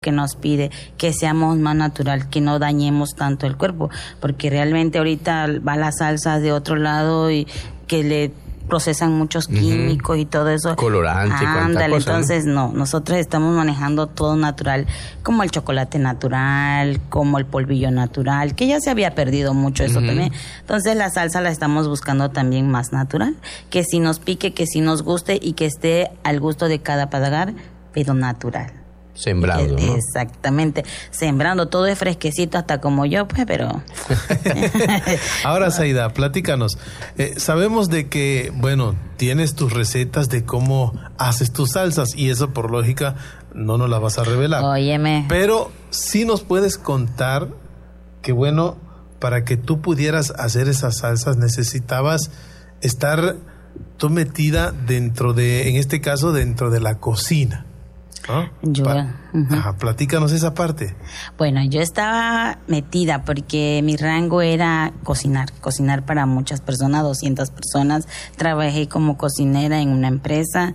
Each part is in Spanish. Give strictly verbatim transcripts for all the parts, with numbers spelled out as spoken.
que nos pide que seamos más natural, que no dañemos tanto el cuerpo, porque realmente ahorita va la salsa de otro lado y que le procesan muchos químicos uh-huh. y todo eso. Colorante, ándale, cosa, entonces ¿no? no, nosotros estamos manejando todo natural, como el chocolate natural, como el polvillo natural, que ya se había perdido mucho eso uh-huh. también. Entonces la salsa la estamos buscando también más natural, que si nos pique, que si nos guste y que esté al gusto de cada paladar, pero natural. Sembrando, ¿no? Exactamente, sembrando, todo es fresquecito hasta como yo, pues, pero... Ahora, Zaida, platícanos. Eh, sabemos de que, bueno, tienes tus recetas de cómo haces tus salsas y eso por lógica no nos la vas a revelar. Óyeme. Pero sí nos puedes contar que, bueno, para que tú pudieras hacer esas salsas necesitabas estar tú metida dentro de, en este caso, dentro de la cocina. ¿Ah? Yo, pa- uh-huh. Ajá, platícanos esa parte. Bueno, yo estaba metida porque mi rango era cocinar, cocinar para muchas personas, doscientas personas. Trabajé como cocinera en una empresa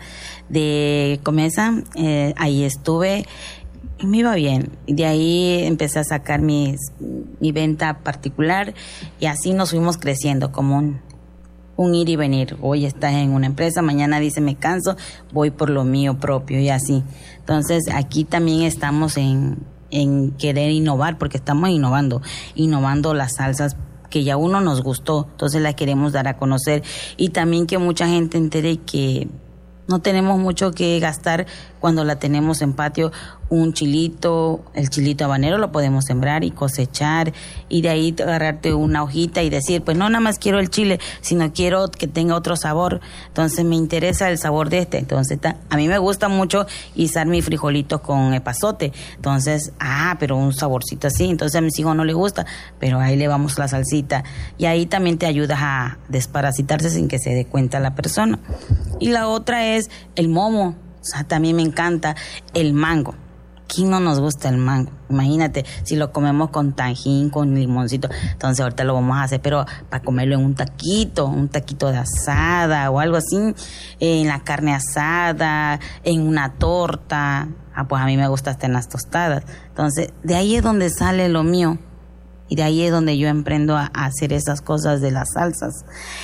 de Comesa, eh, ahí estuve y me iba bien. De ahí empecé a sacar mis, mi venta particular y así nos fuimos creciendo como un... un ir y venir. Hoy estás en una empresa, mañana dice me canso, voy por lo mío propio y así. Entonces aquí también estamos en, en querer innovar, porque estamos innovando, innovando las salsas que ya uno nos gustó, entonces las queremos dar a conocer y también que mucha gente entere que no tenemos mucho que gastar cuando la tenemos en patio. Un chilito, el chilito habanero lo podemos sembrar y cosechar y de ahí agarrarte una hojita y decir, pues no nada más quiero el chile, sino quiero que tenga otro sabor. Entonces me interesa el sabor de este. Entonces ta, a mí me gusta mucho guisar mis frijolitos con epazote. Entonces, ah, pero un saborcito así. Entonces a mis hijos no les gusta, pero ahí le vamos la salsita. Y ahí también te ayudas a desparasitarse sin que se dé cuenta la persona. Y la otra es el momo. O sea, también me encanta el mango. ¿Quién no nos gusta el mango? Imagínate, si lo comemos con tajín, con limoncito, entonces ahorita lo vamos a hacer, pero para comerlo en un taquito, un taquito de asada o algo así, en la carne asada, en una torta. Ah, pues a mí me gusta hasta en las tostadas. Entonces, de ahí es donde sale lo mío y de ahí es donde yo emprendo a, a hacer esas cosas de las salsas.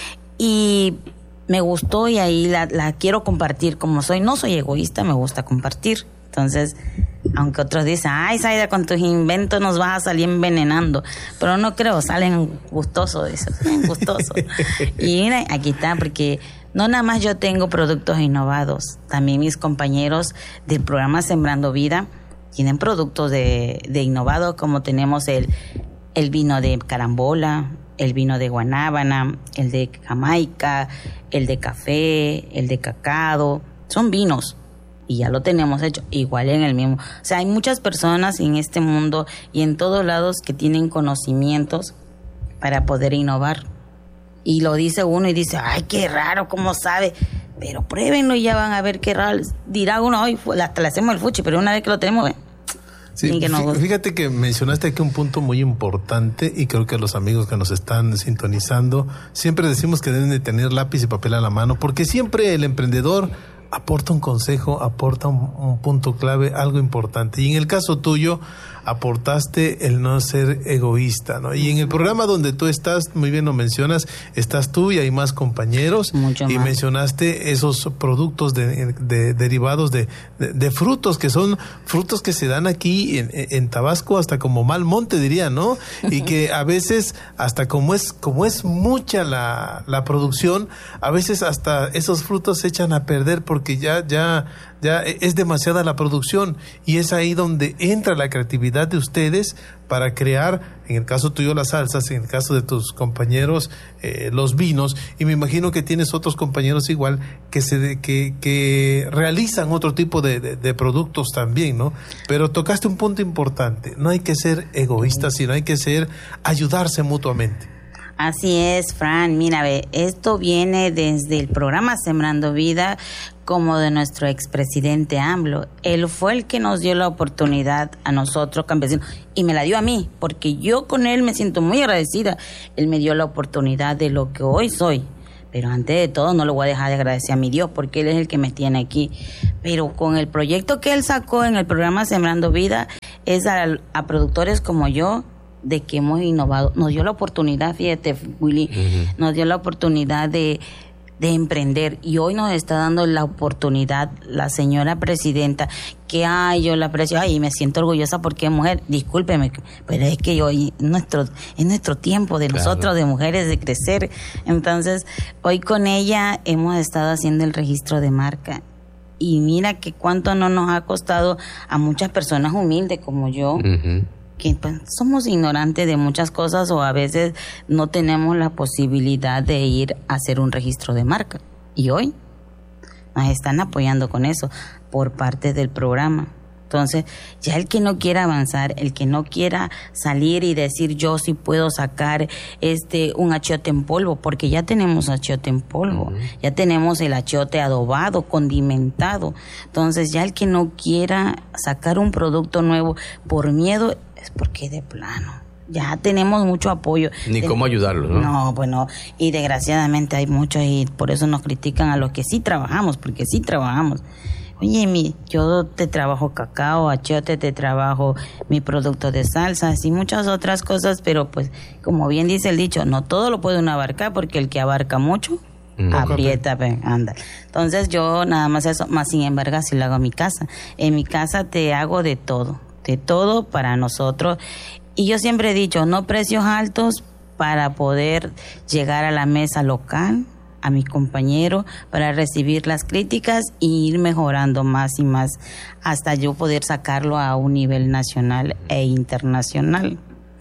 Y me gustó y ahí la, la quiero compartir. Como soy, no soy egoísta, me gusta compartir. Entonces, aunque otros dicen, ay, Zaida, con tus inventos nos vas a salir envenenando. Pero no creo, salen gustosos, eso, salen gustosos. Y mira, aquí está, porque no nada más yo tengo productos innovados. También mis compañeros del programa Sembrando Vida tienen productos de, de innovados, como tenemos el, el vino de carambola, el vino de guanábana, el de jamaica, el de café, el de cacao. Son vinos. Y ya lo tenemos hecho, igual en el mismo. O sea, hay muchas personas en este mundo y en todos lados que tienen conocimientos para poder innovar. Y lo dice uno y dice, ay, qué raro, ¿cómo sabe? Pero pruébenlo y ya van a ver qué raro. Dirá uno, hoy hasta le hacemos el fuchi, pero una vez que lo tenemos, ¿eh? Sí, que nos... Fíjate que mencionaste aquí un punto muy importante y creo que los amigos que nos están sintonizando siempre decimos que deben de tener lápiz y papel a la mano, porque siempre el emprendedor aporta un consejo, aporta un, un punto clave, algo importante. Y en el caso tuyo, aportaste el no ser egoísta, ¿no? Y en el programa donde tú estás, muy bien lo mencionas, estás tú y hay más compañeros. Mucho y más. Mencionaste esos productos de, de, derivados de, de, de frutos, que son frutos que se dan aquí en, en Tabasco hasta como mal monte, diría, ¿no? Y que a veces, hasta como es, como es mucha la, la producción, a veces hasta esos frutos se echan a perder porque ya, ya, ya es demasiada la producción y es ahí donde entra la creatividad de ustedes para crear, en el caso tuyo las salsas, en el caso de tus compañeros eh, los vinos, y me imagino que tienes otros compañeros igual que se que, que realizan otro tipo de, de, de productos también, ¿no? Pero tocaste un punto importante, no hay que ser egoístas, sino hay que ser ayudarse mutuamente. Así es, Fran. Mira, ve, esto viene desde el programa Sembrando Vida, como de nuestro expresidente AMLO. Él fue el que nos dio la oportunidad a nosotros, campesinos, y me la dio a mí, porque yo con él me siento muy agradecida. Él me dio la oportunidad de lo que hoy soy. Pero antes de todo no le voy a dejar de agradecer a mi Dios porque Él es el que me tiene aquí. Pero con el proyecto que Él sacó en el programa Sembrando Vida, es a, a productores como yo, de que hemos innovado. Nos dio la oportunidad, fíjate, Willy, uh-huh. nos dio la oportunidad de, de emprender. Y hoy nos está dando la oportunidad la señora presidenta, que ay, yo la aprecio, ay, me siento orgullosa porque es mujer. Discúlpeme, pero es que hoy es nuestro, es nuestro tiempo de claro. nosotros, de mujeres, de crecer. Entonces, hoy con ella hemos estado haciendo el registro de marca. Y mira que cuánto no nos ha costado a muchas personas humildes como yo, uh-huh. que pues, somos ignorantes de muchas cosas o a veces no tenemos la posibilidad de ir a hacer un registro de marca. Y hoy nos están apoyando con eso por parte del programa. Entonces, ya el que no quiera avanzar, el que no quiera salir y decir yo sí puedo sacar este un achiote en polvo, porque ya tenemos achiote en polvo, uh-huh. ya tenemos el achiote adobado, condimentado. Entonces, ya el que no quiera sacar un producto nuevo por miedo, es porque de plano ya tenemos mucho apoyo. Ni cómo ayudarlos, ¿no? No, bueno, y desgraciadamente hay muchos y por eso nos critican a los que sí trabajamos, porque sí trabajamos. Oye, mi, yo te trabajo cacao, achiote, te trabajo mi producto de salsas y muchas otras cosas, pero pues, como bien dice el dicho, no todo lo puede uno abarcar porque el que abarca mucho, mm. aprieta, pe, anda. Entonces yo nada más eso, más sin embargo, así lo hago en mi casa. En mi casa te hago de todo, de todo para nosotros. Y yo siempre he dicho, no precios altos para poder llegar a la mesa local, a mis compañeros, para recibir las críticas y ir mejorando más y más hasta yo poder sacarlo a un nivel nacional e internacional.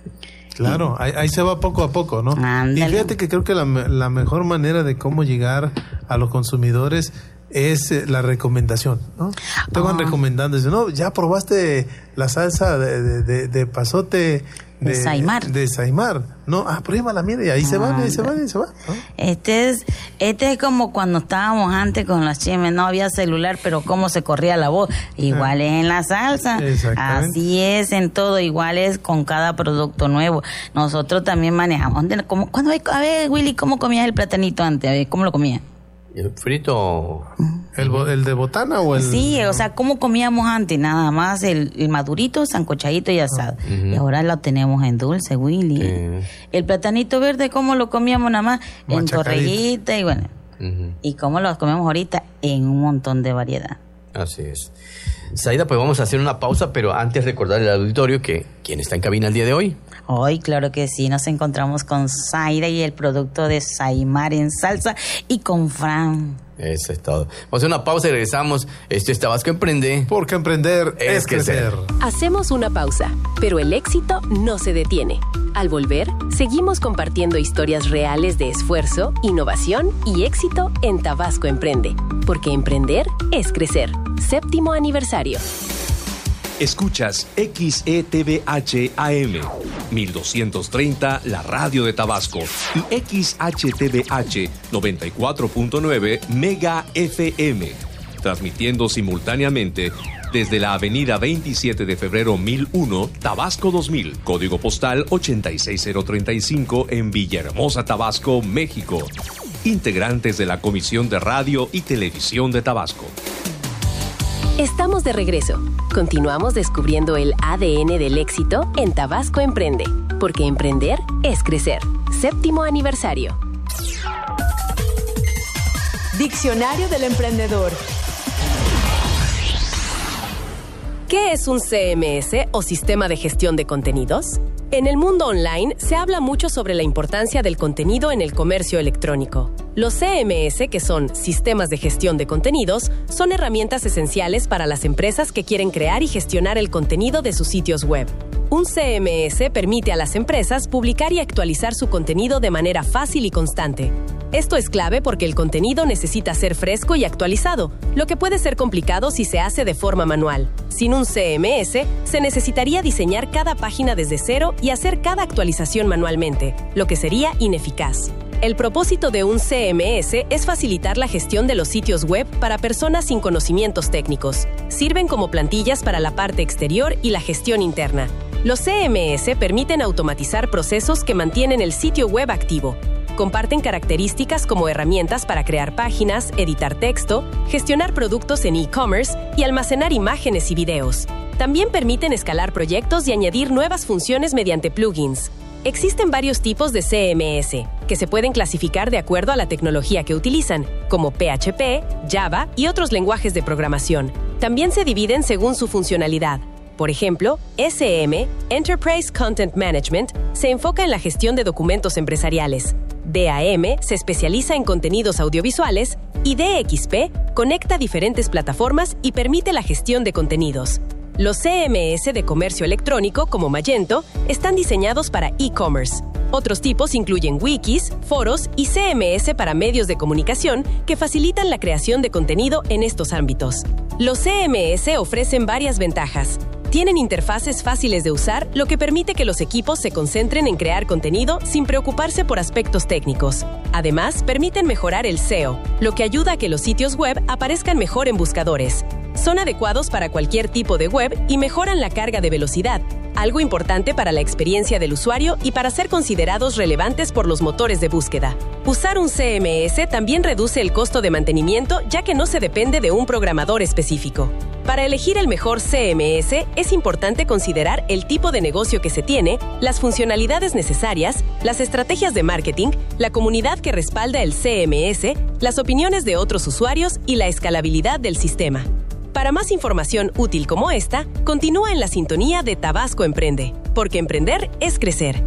Claro, ahí, ahí se va poco a poco, ¿no? Ándale. Y fíjate que creo que la, la mejor manera de cómo llegar a los consumidores es eh, la recomendación, ¿no? Te van oh. recomendando, dicen, no, ya probaste la salsa de, de, de, de pasote de, de Saimar. De Saimar, ¿no? Ah, pruébala, mira, y ahí ah, se va, ahí se va, ahí se va, ¿no? Este es, este es como cuando estábamos antes con las chimes, no había celular, pero cómo se corría la voz. Igual ah. es en la salsa. Así es en todo, igual es con cada producto nuevo. Nosotros también manejamos. ¿Cómo, cuando, a ver, Willy, ¿cómo comías el platanito antes? A ver, ¿cómo lo comías? ¿El frito? ¿El, ¿El de botana o el...? Sí, o sea, ¿cómo comíamos antes? Nada más el, el madurito, sancochadito y asado. Uh-huh. Y ahora lo tenemos en dulce, Willy. Sí. El platanito verde, ¿cómo lo comíamos nada más? En torrejita y bueno. Uh-huh. ¿Y cómo lo comemos ahorita? En un montón de variedad. Así es. Zaida, pues vamos a hacer una pausa, pero antes recordarle al auditorio que ¿quién está en cabina el día de hoy? Hoy, claro que sí, nos encontramos con Zaida y el producto de Saimar en salsa y con Fran. Eso es todo. Vamos a hacer una pausa y regresamos. Esto es Tabasco Emprende. Porque emprender es, es crecer. crecer. Hacemos una pausa, pero el éxito no se detiene. Al volver, seguimos compartiendo historias reales de esfuerzo, innovación y éxito en Tabasco Emprende. Porque emprender es crecer. Séptimo aniversario. Escuchas X E T V H A M mil doscientos treinta, la radio de Tabasco, y X H T V H noventa y cuatro punto nueve Mega F M, transmitiendo simultáneamente desde la avenida veintisiete de febrero mil uno, Tabasco dos mil, código postal ochenta y seis mil treinta y cinco en Villahermosa, Tabasco, México. Integrantes de la Comisión de Radio y Televisión de Tabasco. Estamos de regreso. Continuamos descubriendo el A D N del éxito en Tabasco Emprende, porque emprender es crecer. Séptimo aniversario. Diccionario del emprendedor. ¿Qué es un C M S o sistema de gestión de contenidos? En el mundo online se habla mucho sobre la importancia del contenido en el comercio electrónico. Los C M S, que son sistemas de gestión de contenidos, son herramientas esenciales para las empresas que quieren crear y gestionar el contenido de sus sitios web. Un C M S permite a las empresas publicar y actualizar su contenido de manera fácil y constante. Esto es clave porque el contenido necesita ser fresco y actualizado, lo que puede ser complicado si se hace de forma manual. Sin un C M S, se necesitaría diseñar cada página desde cero y hacer cada actualización manualmente, lo que sería ineficaz. El propósito de un C M S es facilitar la gestión de los sitios web para personas sin conocimientos técnicos. Sirven como plantillas para la parte exterior y la gestión interna. Los C M S permiten automatizar procesos que mantienen el sitio web activo. Comparten características como herramientas para crear páginas, editar texto, gestionar productos en e-commerce y almacenar imágenes y videos. También permiten escalar proyectos y añadir nuevas funciones mediante plugins. Existen varios tipos de C M S, que se pueden clasificar de acuerdo a la tecnología que utilizan, como P H P, Java y otros lenguajes de programación. También se dividen según su funcionalidad. Por ejemplo, S M, Enterprise Content Management, se enfoca en la gestión de documentos empresariales. D A M se especializa en contenidos audiovisuales y D X P conecta diferentes plataformas y permite la gestión de contenidos. Los C M S de comercio electrónico, como Magento, están diseñados para e-commerce. Otros tipos incluyen wikis, foros y C M S para medios de comunicación que facilitan la creación de contenido en estos ámbitos. Los C M S ofrecen varias ventajas. Tienen interfaces fáciles de usar, lo que permite que los equipos se concentren en crear contenido sin preocuparse por aspectos técnicos. Además, permiten mejorar el S E O, lo que ayuda a que los sitios web aparezcan mejor en buscadores. Son adecuados para cualquier tipo de web y mejoran la carga de velocidad, algo importante para la experiencia del usuario y para ser considerados relevantes por los motores de búsqueda. Usar un C M S también reduce el costo de mantenimiento, ya que no se depende de un programador específico. Para elegir el mejor C M S, es importante considerar el tipo de negocio que se tiene, las funcionalidades necesarias, las estrategias de marketing, la comunidad que respalda el C M S, las opiniones de otros usuarios y la escalabilidad del sistema. Para más información útil como esta, continúa en la sintonía de Tabasco Emprende, porque emprender es crecer.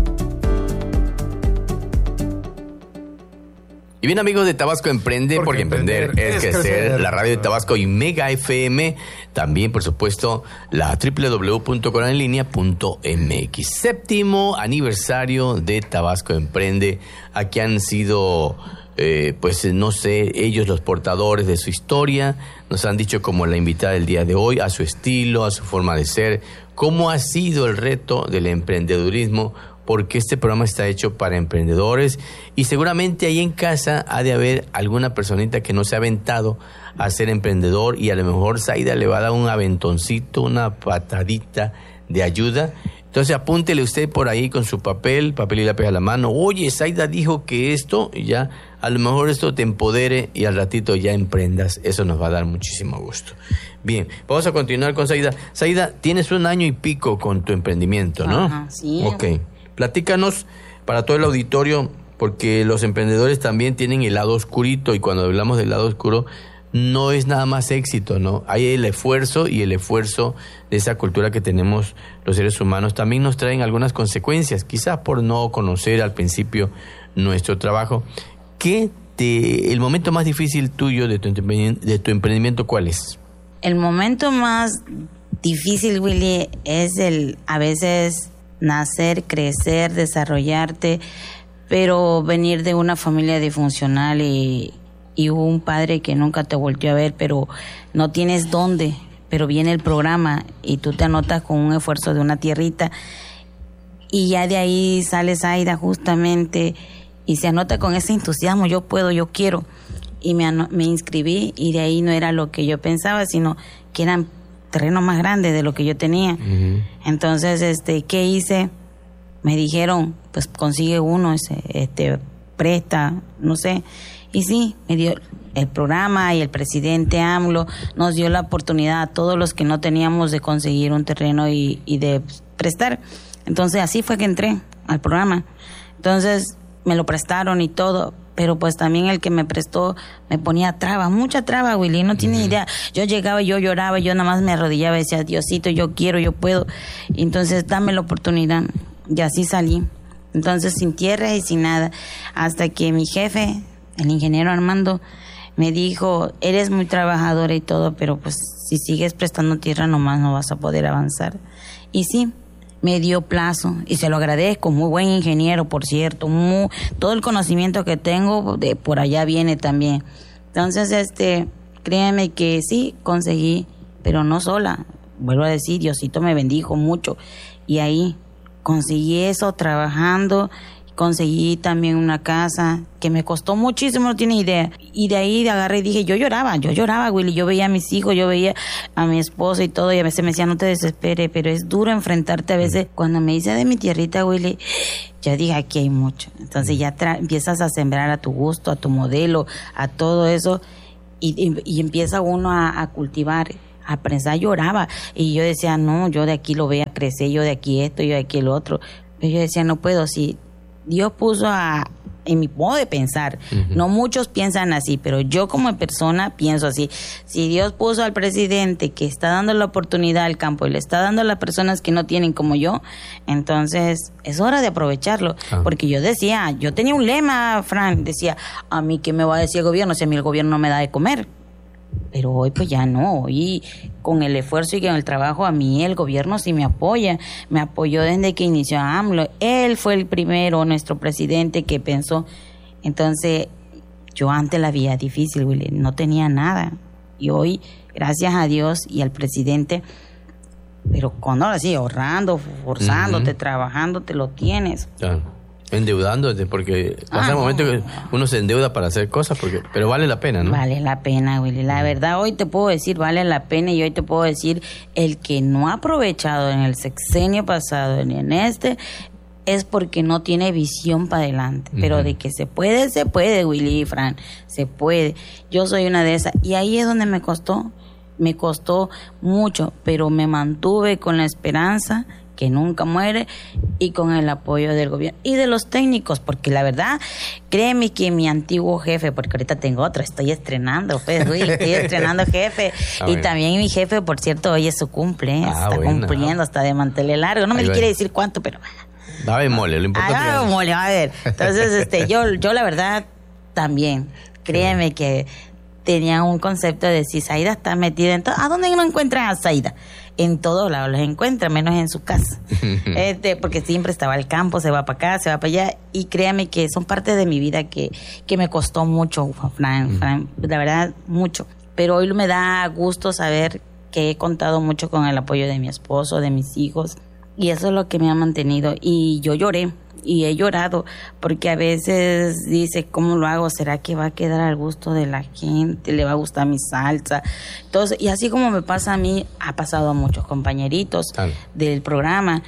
Y bien, amigos de Tabasco Emprende, porque, porque emprender, emprender es, es crecer, crecer, la radio de Tabasco y Mega F M, también, por supuesto, la doble u doble u doble u punto coranenlinea punto m x. Séptimo aniversario de Tabasco Emprende. Aquí han sido, eh, pues, no sé, ellos los portadores de su historia. Nos han dicho como la invitada del día de hoy, a su estilo, a su forma de ser, cómo ha sido el reto del emprendedurismo, porque este programa está hecho para emprendedores y seguramente ahí en casa ha de haber alguna personita que no se ha aventado a ser emprendedor y a lo mejor Zaida le va a dar un aventoncito, una patadita de ayuda. Entonces apúntele usted por ahí con su papel, papel y lápiz a la mano. Oye, Zaida dijo que esto, y ya a lo mejor esto te empodere y al ratito ya emprendas. Eso nos va a dar muchísimo gusto. Bien, vamos a continuar con Zaida. Zaida, tienes un año y pico con tu emprendimiento, ¿no? Ajá, sí. Ok. Platícanos para todo el auditorio, porque los emprendedores también tienen el lado oscurito y cuando hablamos del lado oscuro no es nada más éxito, ¿no? Hay el esfuerzo y el esfuerzo de esa cultura que tenemos los seres humanos también nos traen algunas consecuencias, quizás por no conocer al principio nuestro trabajo. ¿Qué te, el momento más difícil tuyo de tu, de tu emprendimiento, cuál es? El momento más difícil, Willy, es el a veces nacer, crecer, desarrollarte, pero venir de una familia disfuncional y, y un padre que nunca te volteó a ver, pero no tienes dónde, pero viene el programa y tú te anotas con un esfuerzo de una tierrita y ya de ahí sale Zaida justamente y se anota con ese entusiasmo, yo puedo, yo quiero, y me, me inscribí y de ahí no era lo que yo pensaba, sino que eran terreno más grande de lo que yo tenía. Uh-huh. Entonces, este, ¿qué hice? Me dijeron, pues consigue uno, ese, este, presta, no sé. Y sí, me dio el programa y el presidente AMLO nos dio la oportunidad a todos los que no teníamos de conseguir un terreno y, y de prestar. Entonces, así fue que entré al programa. Entonces, me lo prestaron y todo. Pero pues también el que me prestó me ponía traba, mucha traba, Willy, no tiene uh-huh. idea. Yo llegaba, yo lloraba, yo nada más me arrodillaba y decía, Diosito, yo quiero, yo puedo. Y entonces dame la oportunidad. Y así salí. Entonces sin tierra y sin nada. Hasta que mi jefe, el ingeniero Armando, me dijo, eres muy trabajadora y todo, pero pues si sigues prestando tierra nomás no vas a poder avanzar. Y sí, me dio plazo y se lo agradezco, muy buen ingeniero, por cierto, muy, todo el conocimiento que tengo de por allá viene también. Entonces, este, créeme que sí, conseguí, pero no sola, vuelvo a decir, Diosito me bendijo mucho y ahí conseguí eso trabajando conseguí también una casa que me costó muchísimo, no tienes idea. Y de ahí agarré y dije, yo lloraba, yo lloraba, Willy. Yo veía a mis hijos, yo veía a mi esposa y todo, y a veces me decía, no te desesperes, pero es duro enfrentarte a veces. Cuando me hice de mi tierrita, Willy, yo dije, aquí hay mucho. Entonces ya tra- empiezas a sembrar a tu gusto, a tu modelo, a todo eso, y, y, y empieza uno a, a cultivar. A pensar, lloraba. Y yo decía, no, yo de aquí lo voy a crecer, yo de aquí esto, yo de aquí el otro. Pero yo decía, no puedo, si Dios puso a, en mi modo de pensar, uh-huh. no muchos piensan así, pero yo como persona pienso así. Si Dios puso al presidente que está dando la oportunidad al campo y le está dando a las personas que no tienen como yo, entonces es hora de aprovecharlo. Uh-huh. Porque yo decía, yo tenía un lema, Fran, decía, a mí qué me va a decir el gobierno si a mí el gobierno no me da de comer. Pero hoy pues ya no, hoy con el esfuerzo y con el trabajo a mí el gobierno sí me apoya, me apoyó desde que inició AMLO, él fue el primero, nuestro presidente que pensó, entonces yo antes la veía difícil, Willy, no tenía nada, y hoy gracias a Dios y al presidente, pero cuando ahora sí, ahorrando, forzándote, uh-huh. trabajando, te lo tienes. Claro. Endeudándote, porque pasa ah, el momento no. que uno se endeuda para hacer cosas, porque pero vale la pena, ¿no? Vale la pena, Willy. La verdad, hoy te puedo decir, vale la pena, y hoy te puedo decir, el que no ha aprovechado en el sexenio pasado ni en este, es porque no tiene visión para adelante. Uh-huh. Pero de que se puede, se puede, Willy y Fran, se puede. Yo soy una de esas, y ahí es donde me costó, me costó mucho, pero me mantuve con la esperanza que nunca muere, y con el apoyo del gobierno y de los técnicos, porque la verdad, créeme que mi antiguo jefe, porque ahorita tengo otro, estoy estrenando, pues, Will, estoy estrenando jefe, ah, y bueno. también mi jefe, por cierto, hoy es su cumple, ah, está bueno. cumpliendo, está de manteles largo, no me quiere decir cuánto, pero... Dame mole, lo importante ah, es... mole, a ver, entonces, este, yo, yo la verdad, también, créeme que tenía un concepto de si Zaida está metida en todo, ¿a dónde no encuentran a Zaida? En todos lados los encuentra, menos en su casa. este, porque siempre estaba al campo, se va para acá, se va para allá. Y créame que son parte de mi vida que, que me costó mucho, Fran, Fran, la verdad, mucho. Pero hoy me da gusto saber que he contado mucho con el apoyo de mi esposo, de mis hijos. Y eso es lo que me ha mantenido. Y yo lloré, y he llorado, porque a veces dice, ¿cómo lo hago? ¿Será que va a quedar al gusto de la gente? ¿Le va a gustar mi salsa? Entonces, y así como me pasa a mí, ha pasado a muchos compañeritos Tal. del programa,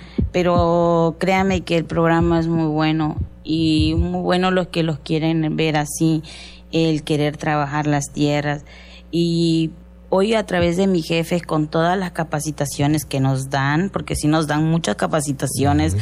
pero créame que el programa es muy bueno, y muy bueno los que los quieren ver así, el querer trabajar las tierras. Y hoy a través de mi jefe, con todas las capacitaciones que nos dan, porque sí nos dan muchas capacitaciones, uh-huh.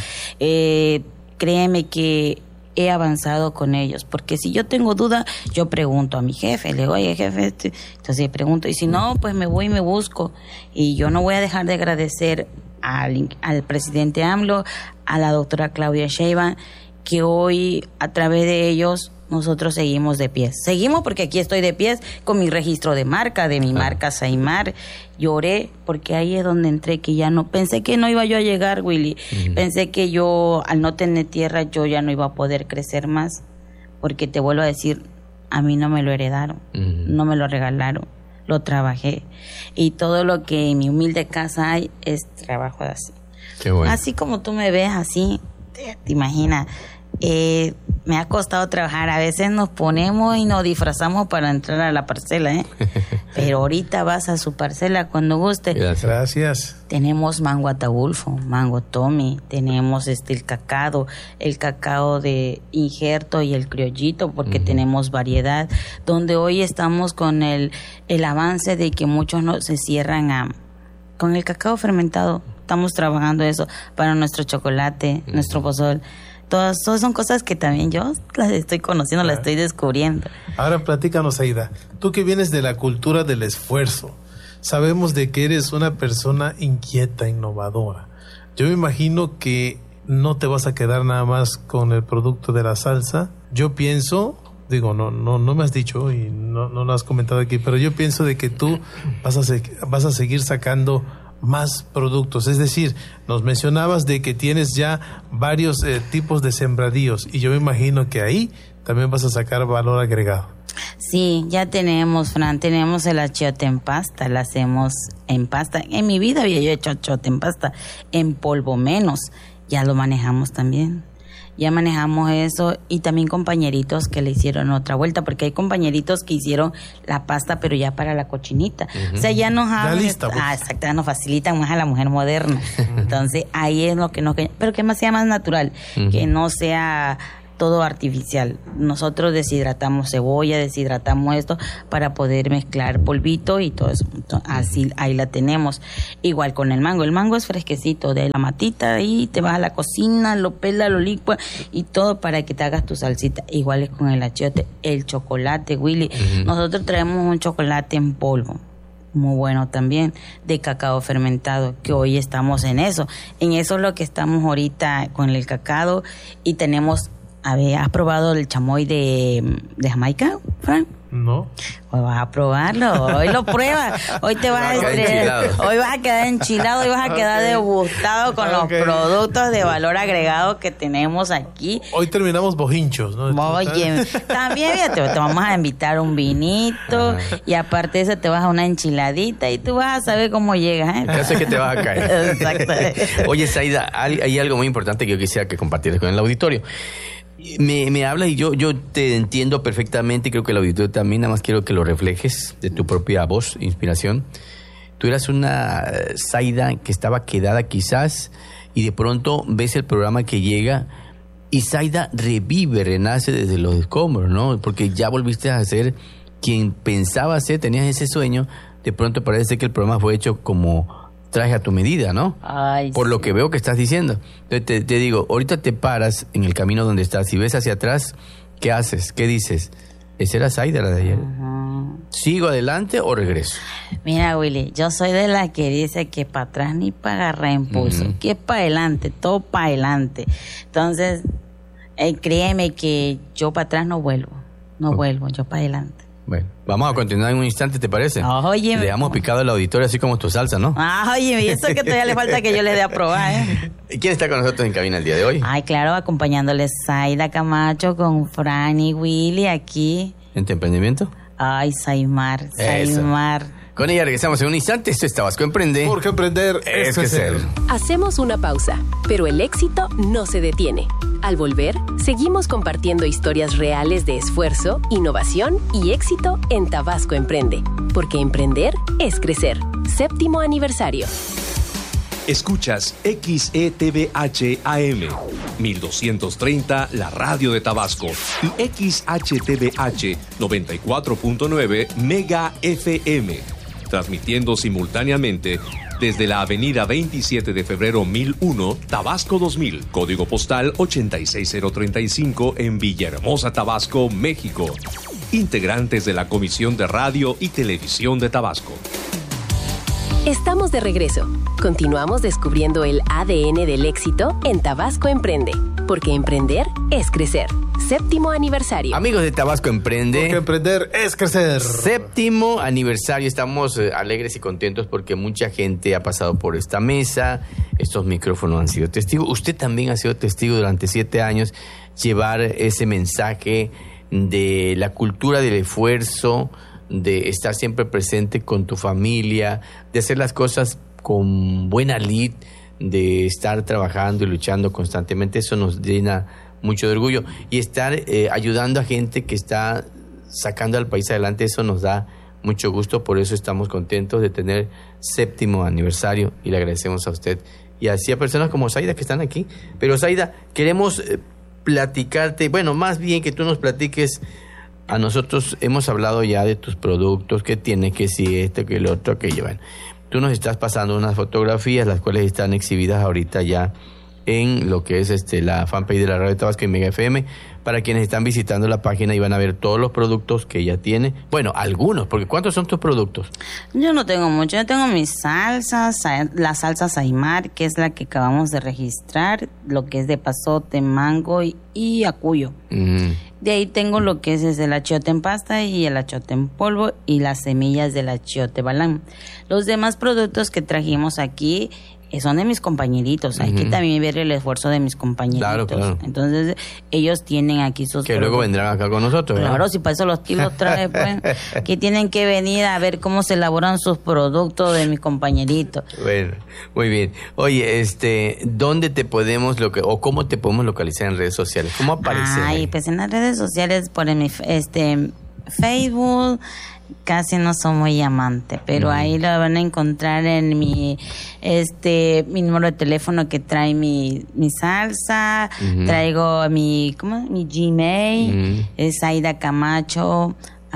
eh, créeme que he avanzado con ellos, porque si yo tengo duda, yo pregunto a mi jefe, le digo, oye jefe, este... entonces pregunto, y si no, pues me voy y me busco, y yo no voy a dejar de agradecer al, al presidente AMLO, a la doctora Claudia Sheinbaum, que hoy a través de ellos nosotros seguimos de pies. Seguimos porque aquí estoy de pies con mi registro de marca, de mi marca Saimar. Lloré porque ahí es donde entré, que ya no, pensé que no iba yo a llegar, Willy. Uh-huh. Pensé que yo, al no tener tierra, yo ya no iba a poder crecer más. Porque te vuelvo a decir, a mí no me lo heredaron, uh-huh. no me lo regalaron, lo trabajé. Y todo lo que en mi humilde casa hay es trabajo así. Qué bueno. Así como tú me ves así, te, te imaginas. Eh, me ha costado trabajar, a veces nos ponemos y nos disfrazamos para entrar a la parcela, ¿eh? Pero ahorita vas a su parcela cuando guste. Gracias. Tenemos mango Ataulfo, mango Tommy, tenemos este el cacao, el cacao de injerto y el criollito, porque uh-huh. tenemos variedad, donde hoy estamos con el, el avance de que muchos no se cierran a con el cacao fermentado. Estamos trabajando eso para nuestro chocolate, uh-huh. nuestro pozol. Todas, todas son cosas que también yo las estoy conociendo, las estoy descubriendo. Ahora platícanos, Aida. Tú que vienes de la cultura del esfuerzo, sabemos de que eres una persona inquieta, innovadora. Yo me imagino que no te vas a quedar nada más con el producto de la salsa. Yo pienso, digo, no no no me has dicho y no, no lo has comentado aquí, pero yo pienso de que tú vas a, se, vas a seguir sacando más productos, es decir, nos mencionabas de que tienes ya varios eh, tipos de sembradíos, y yo me imagino que ahí también vas a sacar valor agregado. Sí, ya tenemos, Fran, tenemos el achiote en pasta, lo hacemos en pasta. En mi vida había yo hecho achiote en pasta, en polvo menos, ya lo manejamos también. Ya manejamos eso y también compañeritos que le hicieron otra vuelta, porque hay compañeritos que hicieron la pasta, pero ya para la cochinita. Uh-huh. O sea, ya nos abren, lista, pues. ah, exacto, nos facilitan más a la mujer moderna. Uh-huh. Entonces, ahí es lo que nos... Pero que más sea más natural, uh-huh. que no sea todo artificial. Nosotros deshidratamos cebolla, deshidratamos esto para poder mezclar polvito y todo eso. Entonces, así ahí la tenemos. Igual con el mango. El mango es fresquecito de la matita y te vas a la cocina, lo pela, lo licua y todo para que te hagas tu salsita. Igual es con el achiote, el chocolate, Willy. Uh-huh. Nosotros traemos un chocolate en polvo. Muy bueno también, de cacao fermentado, que hoy estamos en eso. En eso es lo que estamos ahorita con el cacao y tenemos... A ver, ¿has probado el chamoy de, de Jamaica, Frank? No. Hoy vas a probarlo, hoy lo pruebas, hoy te vas a estrenar, hoy vas a quedar enchilado, hoy vas a quedar okay. degustado con okay. los productos de valor agregado que tenemos aquí. Hoy terminamos bojinchos, ¿no? Oye, también fíjate, te vamos a invitar un vinito. Ajá. Y aparte de eso te vas a una enchiladita y tú vas a saber cómo llegas, ¿eh? Ya sé que te vas a caer. Exacto. Oye, Zaida, hay algo muy importante que yo quisiera que compartieras con el auditorio. Me, me hablas y yo, yo te entiendo perfectamente, creo que el auditorio también, nada más quiero que lo reflejes de tu propia voz, inspiración. Tú eras una Zaida que estaba quedada quizás y de pronto ves el programa que llega y Zaida revive, renace desde los escombros, ¿no? Porque ya volviste a ser quien pensaba ser, tenías ese sueño, de pronto parece que el programa fue hecho como... traje a tu medida, ¿no? Ay, por sí. lo que veo que estás diciendo. Entonces te, te digo, ahorita te paras en el camino donde estás y ves hacia atrás, ¿qué haces? ¿Qué dices? ¿Esa era Zaida la de ayer? Uh-huh. ¿Sigo adelante o regreso? Mira, Willy, yo soy de la que dice que para atrás ni para agarrar impulso, uh-huh. que es para adelante, todo para adelante. Entonces, eh, créeme que yo para atrás no vuelvo, no okay. vuelvo, yo para adelante. Bueno, vamos a continuar en un instante, ¿te parece? Oye, le damos picado al auditorio así como tu salsa, ¿no? Ah, oye, y eso que todavía le falta que yo le dé a probar, ¿eh? ¿Quién está con nosotros en cabina el día de hoy? Ay, claro, acompañándoles Zaida Camacho con Fran y Willy aquí. ¿En tu emprendimiento? Ay, Saimar, Saimar. Eso. Con ella regresamos en un instante. Esto es Tabasco Emprende. Porque emprender es, es crecer. Hacemos una pausa, pero el éxito no se detiene. Al volver, seguimos compartiendo historias reales de esfuerzo, innovación y éxito en Tabasco Emprende. Porque emprender es crecer. Séptimo aniversario. Escuchas X E T V H A M mil doscientos treinta, la radio de Tabasco, y X H T V H noventa y cuatro punto nueve Mega F M, transmitiendo simultáneamente desde la avenida veintisiete de febrero mil uno, Tabasco dos mil, código postal ochenta y seis mil treinta y cinco en Villahermosa, Tabasco, México. Integrantes de la Comisión de Radio y Televisión de Tabasco. Estamos de regreso. Continuamos descubriendo el A D N del éxito en Tabasco Emprende. Porque emprender es crecer. Séptimo aniversario. Amigos de Tabasco Emprende. Porque emprender es crecer. Séptimo aniversario. Estamos eh, alegres y contentos porque mucha gente ha pasado por esta mesa. Estos micrófonos han sido testigos. Usted también ha sido testigo durante siete años. Llevar ese mensaje de la cultura del esfuerzo, de estar siempre presente con tu familia, de hacer las cosas con buena lid, de estar trabajando y luchando constantemente. Eso nos llena mucho de orgullo. Y estar eh, ayudando a gente que está sacando al país adelante, eso nos da mucho gusto. Por eso estamos contentos de tener séptimo aniversario y le agradecemos a usted y así a personas como Zaida que están aquí. Pero Zaida, queremos eh, platicarte, bueno, más bien que tú nos platiques. A nosotros hemos hablado ya de tus productos, que tienes, que si esto, que el otro, que llevan. Tú nos estás pasando unas fotografías, las cuales están exhibidas ahorita ya en lo que es este la fanpage de la Radio Tabasco y Mega F M. Para quienes están visitando la página y van a ver todos los productos que ella tiene. Bueno, algunos, porque ¿cuántos son tus productos? Yo no tengo mucho, yo tengo mis salsas, la salsa Saimar, que es la que acabamos de registrar, lo que es de pasote, mango y, y acuyo. Mm. De ahí tengo lo que es, es el achiote en pasta y el achiote en polvo y las semillas del achiote balán. Los demás productos que trajimos aquí son de mis compañeritos. Uh-huh. Hay que también ver el esfuerzo de mis compañeritos. Claro, claro. Entonces, ellos tienen aquí sus... Que luego vendrán acá con nosotros. Claro, ¿verdad? si para eso los kilos trae, pues, que tienen que venir a ver cómo se elaboran sus productos de mis compañeritos. Bueno, muy bien. Oye, este, ¿dónde te podemos, loca- o cómo te podemos localizar en redes sociales? ¿Cómo aparece? Ay, ahí? pues en las redes sociales, por mi, este, Facebook... Casi no soy muy amante, pero mm. ahí lo van a encontrar en mi este mi número de teléfono que trae mi, mi salsa, mm-hmm. traigo mi ¿cómo? mi Gmail, mm-hmm. es Aida Camacho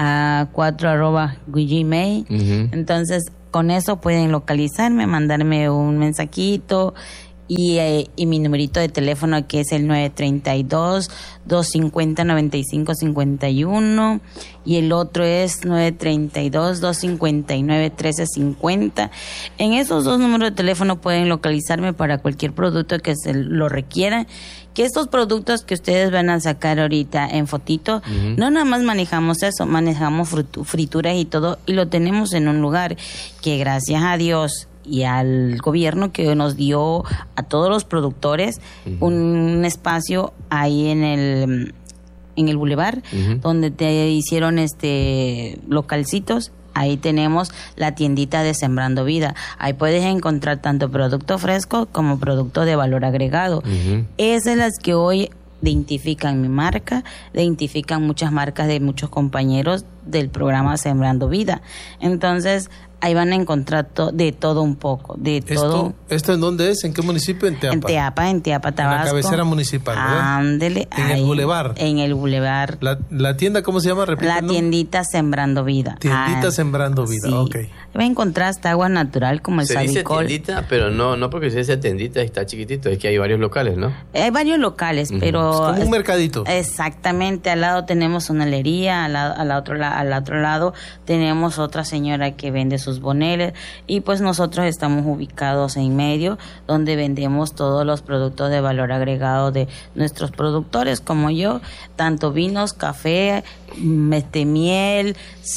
a cuatro arroba Gmail. Mm-hmm. Entonces con eso pueden localizarme, mandarme un mensajito. Y, eh, y mi numerito de teléfono que es el nueve tres dos, dos cinco cero, nueve cinco cinco uno y el otro es nueve tres dos, dos cinco nueve, uno tres cinco cero. En esos dos números de teléfono pueden localizarme para cualquier producto que se lo requieran. Que estos productos que ustedes van a sacar ahorita en fotito, uh-huh. no nada más manejamos eso, manejamos frituras y todo, y lo tenemos en un lugar que gracias a Dios y al gobierno que nos dio a todos los productores uh-huh. un espacio ahí en el en el bulevar uh-huh. donde te hicieron este localcitos. Ahí tenemos la tiendita de Sembrando Vida. Ahí puedes encontrar tanto producto fresco como producto de valor agregado. Uh-huh. Esas son las que hoy identifican mi marca, identifican muchas marcas de muchos compañeros del programa Sembrando Vida. Entonces, ahí van a encontrar to- de todo un poco, de ¿Esto, todo. ¿Esto en dónde es? ¿En qué municipio? En Teapa. En Teapa, en Teapa, Tabasco. En la cabecera municipal, ¿verdad? Ándele. En ahí, el bulevar. En el bulevar. La, ¿La tienda cómo se llama? Repite, La ¿no? tiendita Sembrando Vida. Tiendita ah, Sembrando Vida, sí. ok. Va a encontrar hasta agua natural como el se Sabicol. dice tiendita, pero no, no porque se dice tiendita está chiquitito, es que hay varios locales, ¿no? Hay varios locales, uh-huh. pero... Es como un mercadito. Exactamente, al lado tenemos una helería, al, lado, al, otro, al otro lado tenemos otra señora que vende sus boneles y pues nosotros estamos ubicados en medio donde vendemos todos los productos de valor agregado de nuestros productores como yo, tanto vinos, café, este, miel,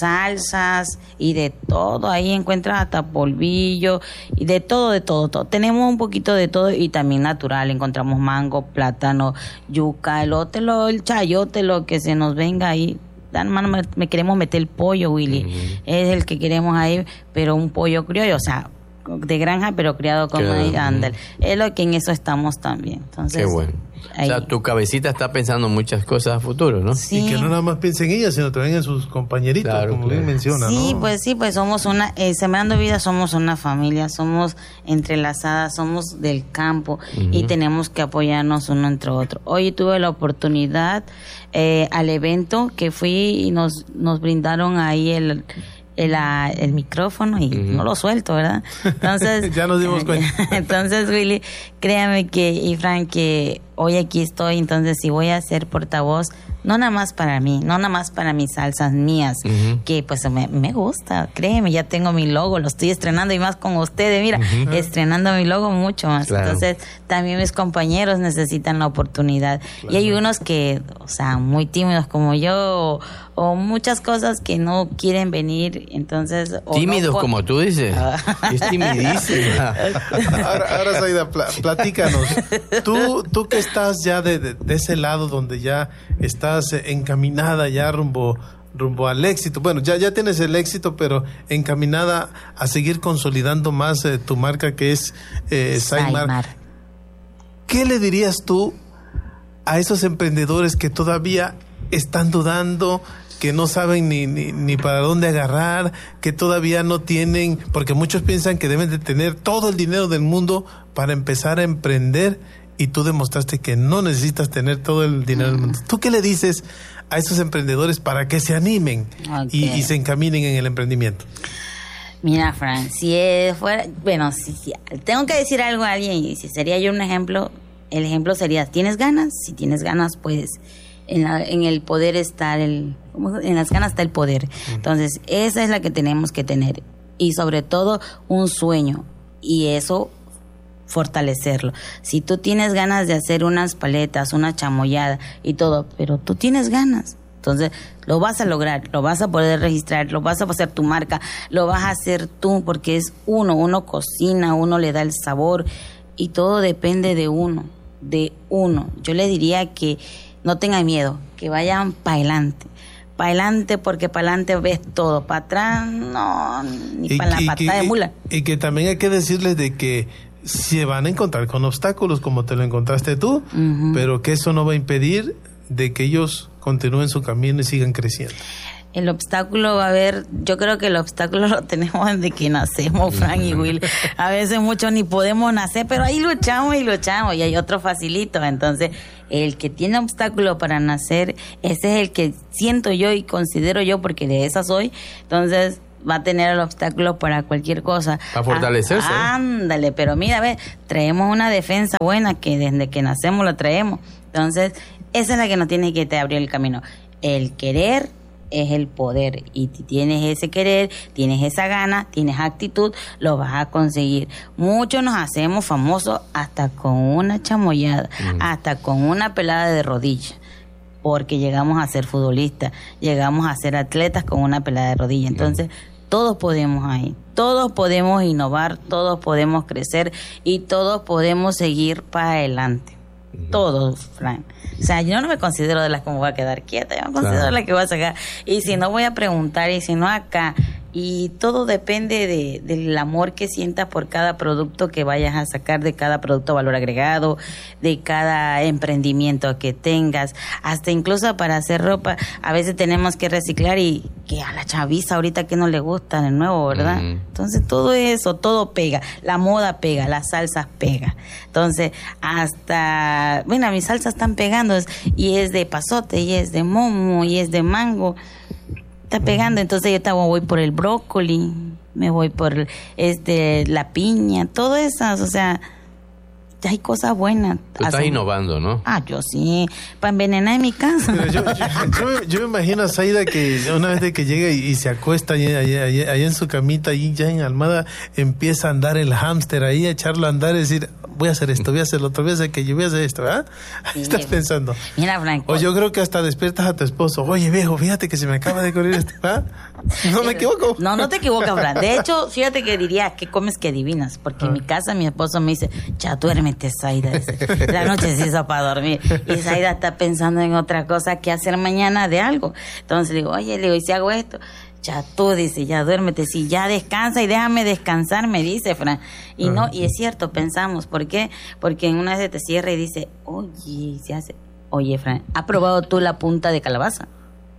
salsas y de todo. Ahí encuentras hasta polvillo y de todo, de todo, todo. Tenemos un poquito de todo y también natural. Encontramos mango, plátano, yuca, elote, lo, el chayote, lo que se nos venga ahí. Mano, me, me queremos meter el pollo, Willy. Uh-huh. Es el que queremos ahí, pero un pollo criollo, o sea, de granja, pero criado como ahí, ándale. Es lo que en eso estamos también. Entonces, qué bueno. Ahí. O sea, tu cabecita está pensando muchas cosas a futuro, ¿no? Sí. Y que no nada más piensen en ellas, sino también en sus compañeritos, claro, como claro. bien menciona, sí, ¿no? pues sí, pues somos una, eh, Sembrando Vida somos una familia, somos entrelazadas, somos del campo uh-huh. y tenemos que apoyarnos uno entre otro. Hoy tuve la oportunidad eh, al evento que fui y nos, nos brindaron ahí el... El, el micrófono y uh-huh. no lo suelto, ¿verdad? Entonces ya nos dimos cuenta. Entonces, Willy, créame que, y Frank, que hoy aquí estoy, entonces si voy a ser portavoz, no nada más para mí, no nada más para mis salsas mías, uh-huh. que pues me, me gusta, créeme, ya tengo mi logo, lo estoy estrenando y más con ustedes, mira, uh-huh. estrenando mi logo mucho más. Claro. Entonces, también mis compañeros necesitan la oportunidad. Claro. Y hay unos que, o sea, muy tímidos como yo, o, o muchas cosas que no quieren venir, entonces... Tímidos no, como tú dices, es timidísima. Ahora, ahora Saida, pl- platícanos, tú, tú que estás ya de, de, de ese lado donde ya estás encaminada ya rumbo rumbo al éxito. Bueno, ya ya tienes el éxito, pero encaminada a seguir consolidando más eh, tu marca que es eh, Saimar. ¿Qué le dirías tú a esos emprendedores que todavía están dudando, que no saben ni, ni, ni para dónde agarrar, que todavía no tienen, porque muchos piensan que deben de tener todo el dinero del mundo para empezar a emprender? Y tú demostraste que no necesitas tener todo el dinero del mundo. ¿Tú qué le dices a esos emprendedores para que se animen okay. y, y se encaminen en el emprendimiento? Mira, Fran, si fuera... Bueno, si, si tengo que decir algo a alguien y si sería yo un ejemplo, el ejemplo sería, ¿tienes ganas? Si tienes ganas, pues en, la, en el poder está el... En las ganas está el poder. Uh-huh. Entonces, esa es la que tenemos que tener. Y sobre todo, un sueño. Y eso... fortalecerlo. Si tú tienes ganas de hacer unas paletas, una chamoyada y todo, pero tú tienes ganas, Entonces, lo vas a lograr, lo vas a poder registrar, lo vas a hacer tu marca, lo vas a hacer tú, porque es uno, uno cocina, uno le da el sabor y todo depende de uno, de uno. Yo le diría que no tengan miedo, que vayan para adelante. Para adelante, porque para adelante ves todo, para atrás no, ni para la patada de mula. Y, y que también hay que decirles de que se van a encontrar con obstáculos como te lo encontraste tú, uh-huh. pero que eso no va a impedir de que ellos continúen su camino y sigan creciendo. El obstáculo va a haber, yo creo que el obstáculo lo tenemos desde que nacemos, Frank y Will. A veces muchos ni podemos nacer, pero ahí luchamos y luchamos y hay otro facilito. Entonces, el que tiene obstáculo para nacer, ese es el que siento yo y considero yo, porque de esa soy. Entonces, va a tener el obstáculo para cualquier cosa. A fortalecerse. Ah, ándale, pero mira, ve, traemos una defensa buena que desde que nacemos la traemos. Entonces, esa es la que nos tiene que te abrir el camino. El querer es el poder, y si tienes ese querer, tienes esa gana, tienes actitud, lo vas a conseguir. Muchos nos hacemos famosos hasta con una chamoyada, mm. hasta con una pelada de rodilla, porque llegamos a ser futbolistas, llegamos a ser atletas con una pelada de rodilla. Entonces, mm. todos podemos ahí, todos podemos innovar, todos podemos crecer y todos podemos seguir para adelante. Todos, Frank. O sea, yo no me considero de las que me voy a quedar quieta, yo me considero de las que voy a sacar. Y si no, voy a preguntar, y si no, acá. Y todo depende de, del amor que sientas por cada producto que vayas a sacar, de cada producto valor agregado, de cada emprendimiento que tengas. Hasta incluso para hacer ropa, a veces tenemos que reciclar, y que a la chaviza ahorita que no le gusta de nuevo, ¿verdad? Mm. Entonces todo eso, todo pega. La moda pega, las salsas pega. Entonces, hasta, bueno, mis salsas están pegando, y es de pasote, y es de momo, y es de mango. Está pegando, entonces yo también voy por el brócoli, me voy por este la piña, todo eso, o sea, hay cosas buenas. Tú estás innovando, ¿no? Ah, yo sí, para envenenar en mi casa. Yo, yo, yo, yo me imagino a Zaida que una vez de que llega y, y se acuesta ahí, ahí, ahí, ahí en su camita, ahí ya en Almada, empieza a andar el hámster ahí, a echarlo a andar y decir, voy a hacer esto, voy a hacer lo otro, voy a hacer aquello, voy a hacer esto, ¿verdad? Sí, estás pensando. Mira, Franco. O yo creo que hasta despiertas a tu esposo, oye viejo, fíjate que se me acaba de correr esto, ¿verdad? No me equivoco. No, no te equivocas, Fran. De hecho, fíjate que diría, ¿qué comes que adivinas? Porque ah. en mi casa mi esposo me dice, ya duérmete, Zaida. La noche se hizo para dormir. Y Zaida está pensando en otra cosa que hacer mañana de algo. Entonces le digo, oye, le digo, ¿y si hago esto? Ya tú, dice, ya duérmete, si ya descansa y déjame descansar, me dice, Fran. Y uh-huh. no, y es cierto, pensamos, ¿por qué? Porque en una vez te cierra y dice, oye, se hace, oye, Fran, ¿has probado tú la punta de calabaza?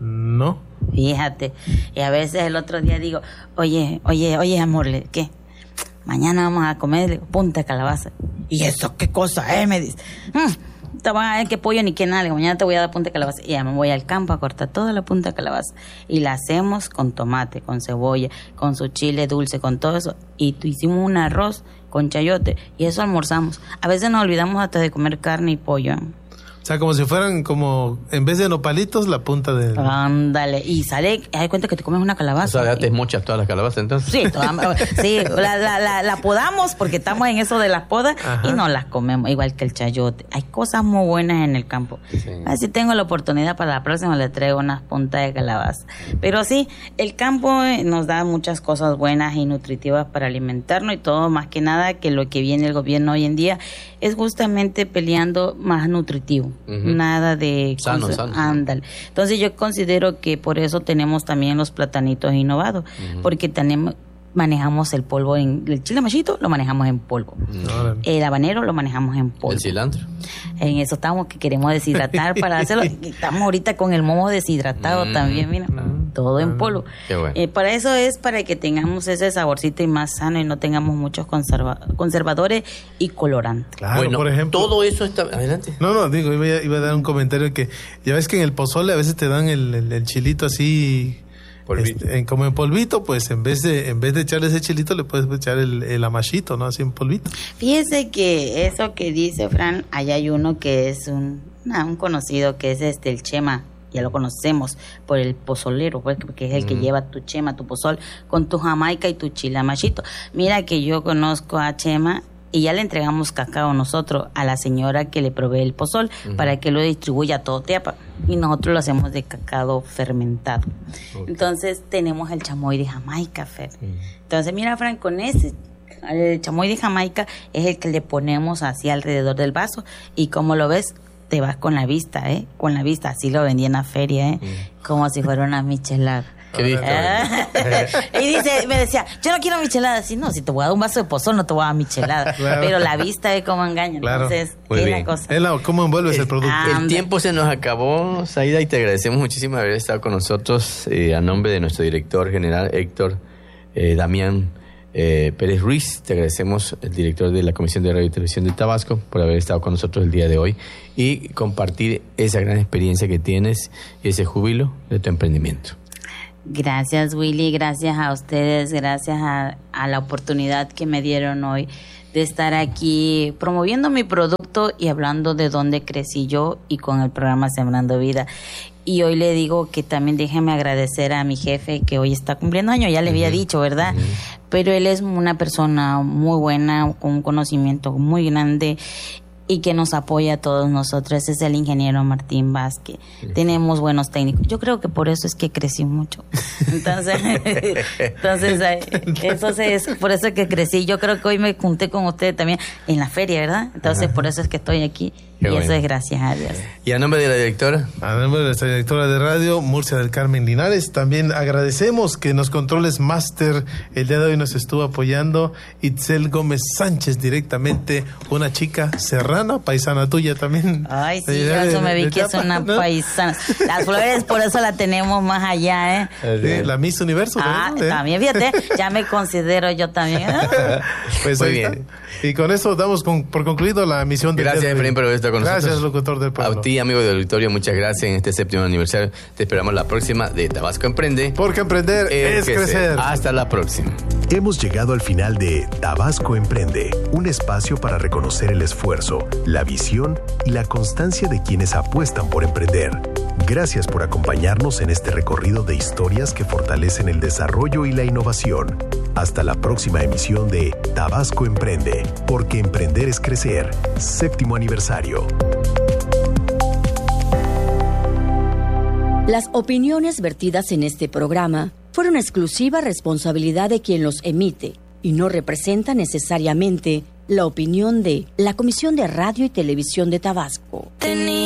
No. Fíjate, y a veces el otro día digo, oye, oye, oye, amor, ¿qué? Mañana vamos a comer punta de calabaza. ¿Y eso qué cosa es? Me dice, mmm, te van a ver qué pollo ni qué nada, mañana te voy a dar punta de calabaza. Y ya me voy al campo a cortar toda la punta de calabaza. Y la hacemos con tomate, con cebolla, con su chile dulce, con todo eso. Y hicimos un arroz con chayote, y eso almorzamos. A veces nos olvidamos hasta de comer carne y pollo. O sea, como si fueran como, en vez de nopalitos, la punta de... Ándale, y sale, haz cuenta que te comes una calabaza. O sea, ya te mochas todas las calabazas, entonces. Sí, toda, sí la, la, la, la podamos, porque estamos en eso de las podas. Ajá. Y no las comemos, igual que el chayote. Hay cosas muy buenas en el campo. Sí. Así tengo la oportunidad, para la próxima le traigo unas puntas de calabaza. Pero sí, el campo nos da muchas cosas buenas y nutritivas para alimentarnos, y todo, más que nada, que lo que viene el gobierno hoy en día es justamente peleando más nutritivo. Uh-huh. Nada de sano, sano. Ándale. Entonces yo considero que por eso tenemos también los platanitos innovados, uh-huh. porque tenemos, manejamos el polvo en el chile machito, lo manejamos en polvo. Uh-huh. El habanero lo manejamos en polvo. El cilantro. En eso estamos, que queremos deshidratar para hacerlo. Estamos ahorita con el momo deshidratado uh-huh. también, mira, uh-huh. todo en polvo. Qué bueno. Eh, para eso es para que tengamos ese saborcito y más sano, y no tengamos muchos conserva- conservadores y colorantes. Claro, bueno, por ejemplo, todo eso está... Adelante. No, no, digo, iba a, iba a dar un comentario que ya ves que en el pozole a veces te dan el, el, el chilito así... Este, en, como en polvito, pues en vez de en vez de echarle ese chilito, le puedes echar el, el amachito, ¿no? Así en polvito. Fíjese que eso que dice Fran, allá hay uno que es un, nah, un conocido, que es este el Chema. Ya lo conocemos por el pozolero, pues, porque es el mm. que lleva tu chema, tu pozol, con tu jamaica y tu chile amachito. Mira que yo conozco a Chema y ya le entregamos cacao nosotros a la señora que le provee el pozol uh-huh. para que lo distribuya a todo Teapa, y nosotros lo hacemos de cacao fermentado. Okay. Entonces tenemos el chamoy de Jamaica, Fer. Uh-huh. Entonces mira, Fran, con ese el chamoy de Jamaica es el que le ponemos así alrededor del vaso, y como lo ves, te vas con la vista, ¿eh? Con la vista, así lo vendí en la feria, ¿eh? Uh-huh. Como si fuera una michelada. ¿Qué y dice, me decía, yo no quiero michelada. Sí, no, si te voy a dar un vaso de pozol, no te voy a dar michelada. Claro. Pero la vista es como engaña. Claro. Entonces, muy es bien. la cosa. Es la, ¿Cómo envuelves el, el producto? El, el tiempo se nos acabó, Saida, y te agradecemos muchísimo haber estado con nosotros. Eh, a nombre de nuestro director general, Héctor eh, Damián eh, Pérez Ruiz, te agradecemos, el director de la Comisión de Radio y Televisión de Tabasco, por haber estado con nosotros el día de hoy y compartir esa gran experiencia que tienes y ese júbilo de tu emprendimiento. Gracias, Willy, gracias a ustedes, gracias a, a la oportunidad que me dieron hoy de estar aquí promoviendo mi producto y hablando de dónde crecí yo y con el programa Sembrando Vida. Y hoy le digo que también déjeme agradecer a mi jefe que hoy está cumpliendo años, ya le había uh-huh. dicho, ¿verdad? Uh-huh. Pero él es una persona muy buena, con un conocimiento muy grande y que nos apoya a todos nosotros. Es el ingeniero Martín Vázquez. Sí. Tenemos buenos técnicos. Yo creo que por eso es que crecí mucho. Entonces, entonces eso es por eso es que crecí. Yo creo que hoy me junté con ustedes también en la feria, ¿verdad? Entonces, ajá, por eso es que estoy aquí. Qué y bueno. Eso es gracias a Dios. ¿Y a nombre de la directora? A nombre de nuestra directora de radio, Murcia del Carmen Linares, también agradecemos que nos controles máster el día de hoy nos estuvo apoyando Itzel Gómez Sánchez directamente, una chica serrana, paisana tuya también. Ay, sí, yo eso me vi que es una ¿no? paisana. Las flores por eso la tenemos más allá, ¿eh? Sí, la Miss Universo. Ah, ¿eh? También, fíjate, ya me considero yo también. Pues muy bien. Está. Y con eso damos con, por concluido la misión de... Gracias, Efraín, por estar con gracias, nosotros. Gracias, locutor del pueblo. A ti, amigo del auditorio, muchas gracias en este séptimo aniversario. Te esperamos la próxima de Tabasco Emprende. Porque emprender es, es crecer. crecer. Hasta la próxima. Hemos llegado al final de Tabasco Emprende, un espacio para reconocer el esfuerzo, la visión y la constancia de quienes apuestan por emprender. Gracias por acompañarnos en este recorrido de historias que fortalecen el desarrollo y la innovación. Hasta la próxima emisión de Tabasco Emprende, porque emprender es crecer. Séptimo aniversario. Las opiniones vertidas en este programa fueron exclusiva responsabilidad de quien los emite y no representan necesariamente la opinión de la Comisión de Radio y Televisión de Tabasco. Tenía